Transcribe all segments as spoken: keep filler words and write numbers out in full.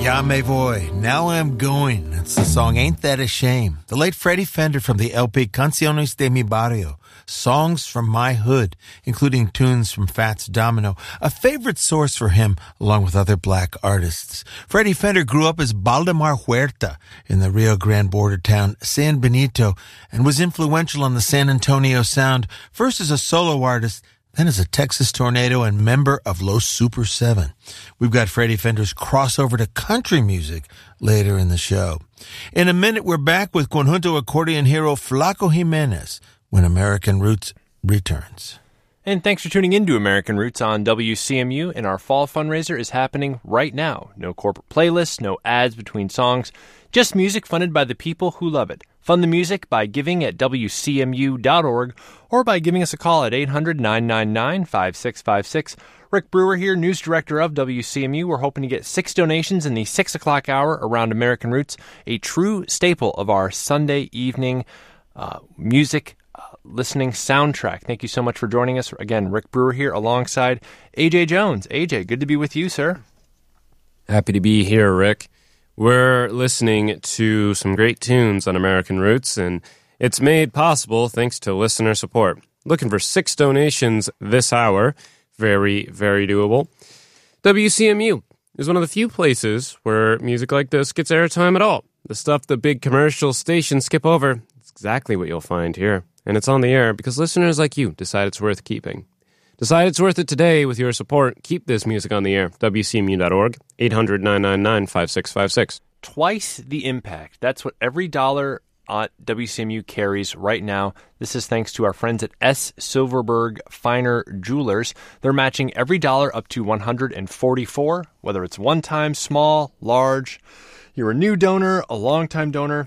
Ya Me Voy, Now I'm Going. It's the song Ain't That a Shame. The late Freddie Fender from the L P Canciones de Mi Barrio, Songs from My Hood, including tunes from Fats Domino, a favorite source for him along with other black artists. Freddie Fender grew up as Baldemar Huerta in the Rio Grande border town San Benito and was influential on the San Antonio sound, first as a solo artist, then as a Texas Tornado and member of Los Super Seven. We've got Freddie Fender's crossover to country music later in the show. In a minute, we're back with Conjunto accordion hero Flaco Jimenez when American Roots returns. And thanks for tuning in to American Roots on W C M U, and our fall fundraiser is happening right now. No corporate playlists, no ads between songs, just music funded by the people who love it. Fund the music by giving at W C M U dot org or by giving us a call at eight hundred, nine nine nine, five six five six. Rick Brewer here, news director of W C M U. We're hoping to get six donations in the six o'clock hour around American Roots, a true staple of our Sunday evening uh, music uh, listening soundtrack. Thank you so much for joining us. Again, Rick Brewer here alongside A J Jones. A J, good to be with you, sir. Happy to be here, Rick. We're listening to some great tunes on American Roots, and it's made possible thanks to listener support. Looking for six donations this hour. Very, very doable. W C M U is one of the few places where music like this gets airtime at all. The stuff the big commercial stations skip over, it's exactly what you'll find here. And it's on the air because listeners like you decide it's worth keeping. Decide it's worth it today with your support. Keep this music on the air. W C M U dot org, eight hundred, nine nine nine, five six five six. Twice the impact. That's what every dollar at W C M U carries right now. This is thanks to our friends at S. Silverberg Finer Jewelers. They're matching every dollar up to one hundred forty-four, whether it's one time, small, large. You're a new donor, a long-time donor.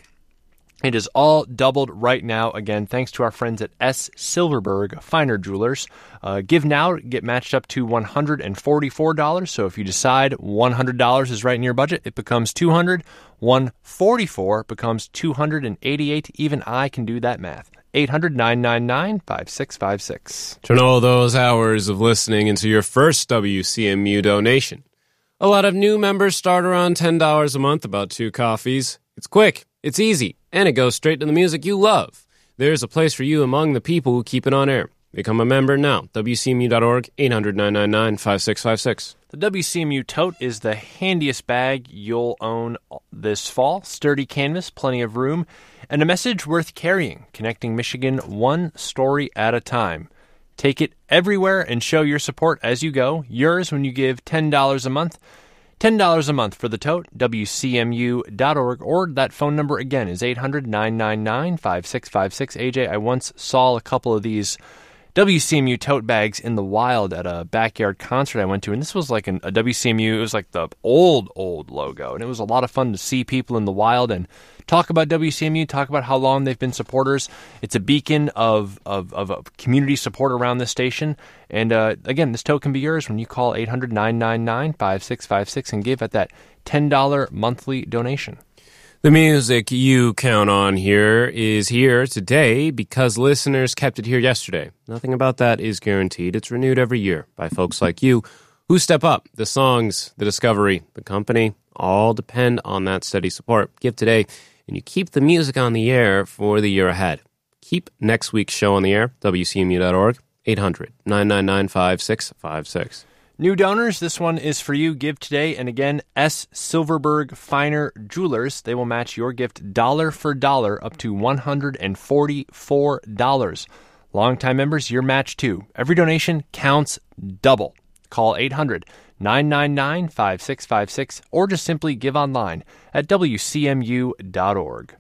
It is all doubled right now, again, thanks to our friends at S. Silverberg Finer Jewelers. Uh, give now, get matched up to one hundred forty-four dollars. So if you decide one hundred dollars is right in your budget, it becomes two hundred dollars. one hundred forty-four dollars becomes two hundred eighty-eight dollars. Even I can do that math. eight hundred, nine nine nine, five six five six. Turn all those hours of listening into your first W C M U donation. A lot of new members start around ten dollars a month, about two coffees. It's quick, it's easy, and it goes straight to the music you love. There's a place for you among the people who keep it on air. Become a member now. W C M U dot org, eight hundred, nine nine nine, five six five six. The W C M U tote is the handiest bag you'll own this fall. Sturdy canvas, plenty of room, and a message worth carrying, connecting Michigan one story at a time. Take it everywhere and show your support as you go. Yours when you give ten dollars a month. ten dollars a month for the tote, W C M U dot org, or that phone number again is eight hundred, nine nine nine, five six five six. A J, I once saw a couple of these W C M U tote bags in the wild at a backyard concert I went to, and this was like an, a W C M U, it was like the old, old logo, and it was a lot of fun to see people in the wild and talk about W C M U, talk about how long they've been supporters. It's a beacon of, of, of a community support around this station, and uh, again, this tote can be yours when you call eight hundred, nine nine nine, five six five six and give at that ten dollars monthly donation. The music you count on here is here today because listeners kept it here yesterday. Nothing about that is guaranteed. It's renewed every year by folks like you who step up. The songs, the discovery, the company, all depend on that steady support. Give today, and you keep the music on the air for the year ahead. Keep next week's show on the air, W C M U dot org, eight hundred, nine nine nine, five six five six. New donors, this one is for you. Give today. And again, S. Silverberg Finer Jewelers. They will match your gift dollar for dollar up to one hundred forty-four dollars. Longtime members, your match too. Every donation counts double. Call eight hundred, nine nine nine, five six five six or just simply give online at W C M U dot org.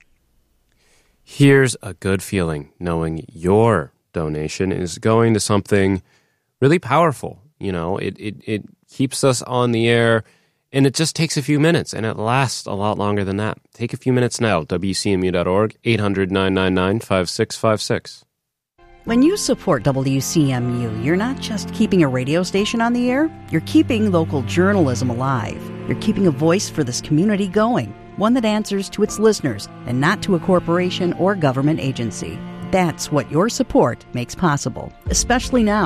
Here's a good feeling knowing your donation is going to something really powerful. You know, it, it, it keeps us on the air, and it just takes a few minutes, and it lasts a lot longer than that. Take a few minutes now, W C M U dot org, eight hundred, nine nine nine, five six five six. When you support W C M U, you're not just keeping a radio station on the air, you're keeping local journalism alive. You're keeping a voice for this community going, one that answers to its listeners and not to a corporation or government agency. That's what your support makes possible, especially now.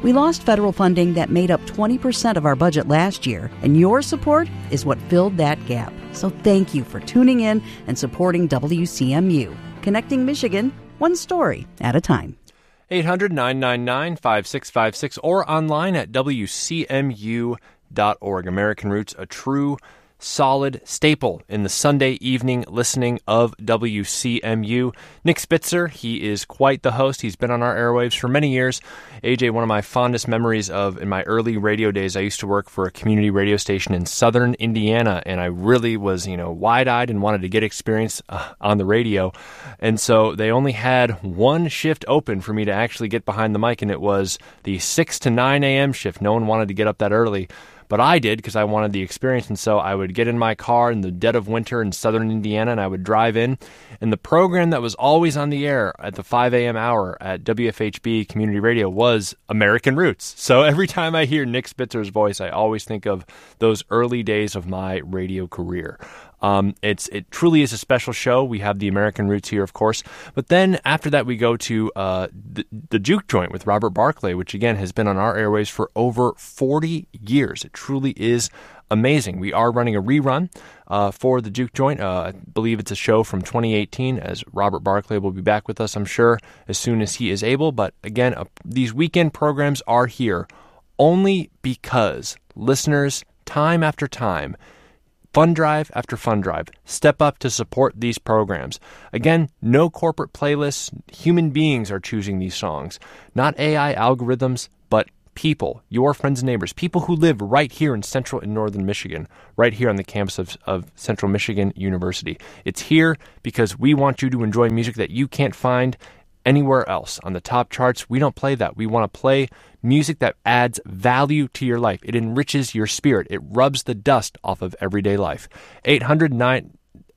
We lost federal funding that made up twenty percent of our budget last year, and your support is what filled that gap. So thank you for tuning in and supporting W C M U, connecting Michigan one story at a time. eight hundred, nine nine nine, five six five six or online at W C M U dot org. American Roots, a true solid staple in the Sunday evening listening of W C M U. Nick Spitzer, he is quite the host. He's been on our airwaves for many years. A J, one of my fondest memories of in my early radio days, I used to work for a community radio station in southern Indiana, and I really was, you know, wide-eyed and wanted to get experience uh, on the radio. And so they only had one shift open for me to actually get behind the mic, and it was the six to nine a.m. shift. No one wanted to get up that early. But I did because I wanted the experience, and so I would get in my car in the dead of winter in southern Indiana, and I would drive in, and the program that was always on the air at the five a.m. hour at W F H B Community Radio was American Roots. So every time I hear Nick Spitzer's voice, I always think of those early days of my radio career. Um, it's it truly is a special show. We have the American Roots here, of course. But then after that, we go to uh, the, the Juke Joint with Robert Barclay, which, again, has been on our airwaves for over forty years. It truly is amazing. We are running a rerun uh, for the Juke Joint. Uh, I believe it's a show from twenty eighteen, as Robert Barclay will be back with us, I'm sure, as soon as he is able. But again, uh, these weekend programs are here only because listeners, time after time, Fund drive after fund drive, step up to support these programs. Again, no corporate playlists. Human beings are choosing these songs. Not A I algorithms, but people, your friends and neighbors, people who live right here in central and northern Michigan, right here on the campus of, of Central Michigan University. It's here because we want you to enjoy music that you can't find anywhere else on the top charts. We don't play that. We want to play music that adds value to your life. It enriches your spirit. It rubs the dust off of everyday life. eight hundred, nine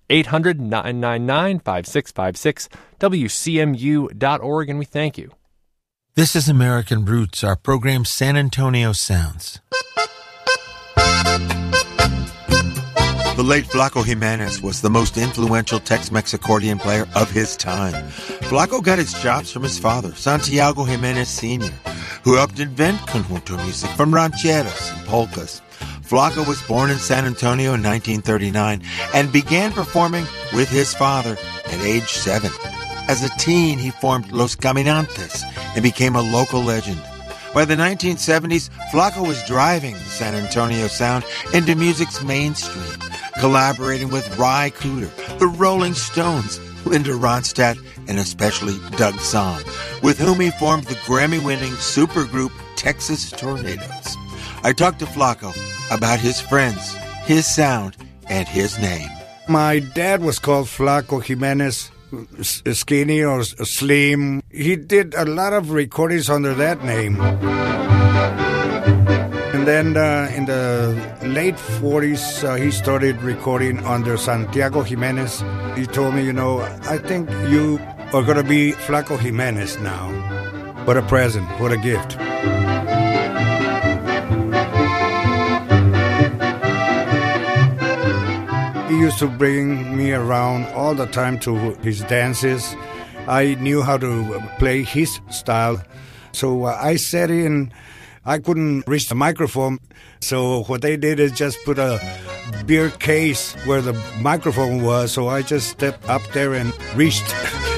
nine nine, five six five six, W C M U dot org, and we thank you. This is American Roots, our program San Antonio Sounds. The late Flaco Jimenez was the most influential Tex-Mex accordion player of his time. Flaco got his chops from his father, Santiago Jimenez Senior, who helped invent conjunto music from rancheras and polkas. Flaco was born in San Antonio in nineteen thirty-nine and began performing with his father at age seven. As a teen, he formed Los Caminantes and became a local legend. By the nineteen seventies, Flaco was driving the San Antonio sound into music's mainstream, collaborating with Ry Cooder, the Rolling Stones, Linda Ronstadt, and especially Doug Sahm, with whom he formed the Grammy-winning supergroup Texas Tornadoes. I talked to Flaco about his friends, his sound, and his name. My dad was called Flaco Jimenez, skinny or slim. He did a lot of recordings under that name. And then uh, in the late forties, uh, he started recording under Santiago Jimenez. He told me, you know, I think you are going to be Flaco Jimenez now. What a present, what a gift. He used to bring me around all the time to his dances. I knew how to play his style. So uh, I sat in. I couldn't reach the microphone. So what they did is just put a beer case where the microphone was. So I just stepped up there and reached